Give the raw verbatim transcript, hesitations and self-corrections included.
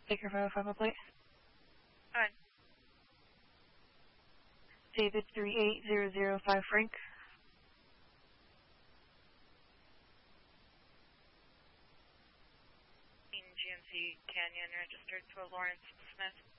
Take your five oh five plate. Alright. David three eight zero zero five Frank. G M C Canyon registered to Lawrence Smith.